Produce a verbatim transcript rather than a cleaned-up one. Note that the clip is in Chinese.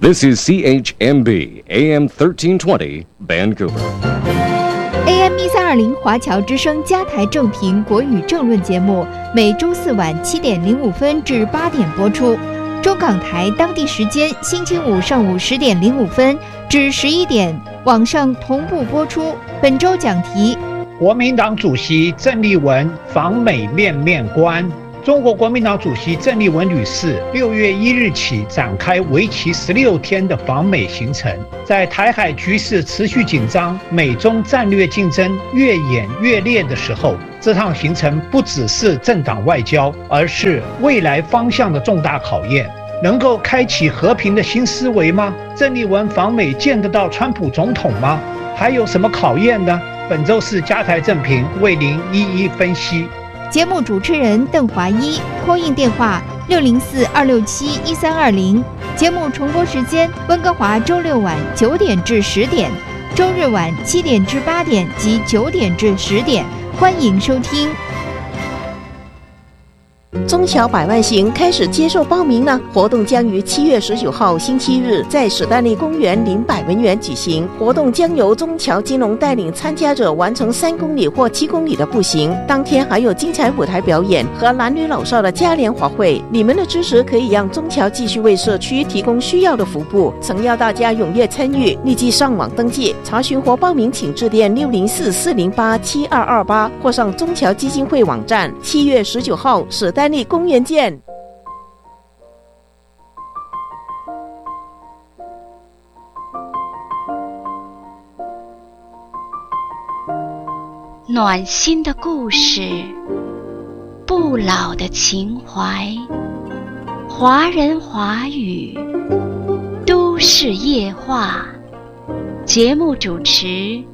This is C H M B A M thirteen twenty Vancouver。A M 一三二零华侨之声加台正频国语政论节目，每周四晚七点零五分至八点播出。中港台当地时间星期五上午十点零五分至十一点，网上同步播出。本周讲题： 国民党主席郑丽文访美面面观。中国国民党主席郑丽文女士六月一日起展开为期十六天的访美行程。在台海局势持续紧张、美中战略竞争越演越烈的时候，这趟行程不只是政党外交，而是未来方向的重大考验。能够开启和平的新思维吗？郑丽文访美见得到川普总统吗？还有什么考验呢？本周是加台正评为您一一分析。 节目主持人邓华一，call in电话六零四二六七一三二零。节目重播时间：温哥华周六晚九点至十点，周日晚七点至八点及九点至十点。欢迎收听。 中侨百万行开始接受报名了，活动将于七月十九号星期日在史丹利公园林百文园举行。活动将由中侨金融带领参加者完成三公里或七公里的步行，当天还有精彩舞台表演和男女老少的嘉年华会。你们的支持可以让中侨继续为社区提供需要的服务，诚邀大家踊跃参与，立即上网登记。查询或报名请致电六零四四零八七二二八或上中侨基金会网站。七月十九号史丹利公园见。 暖心的故事，不老的情怀，华人华语，都市夜话。节目主持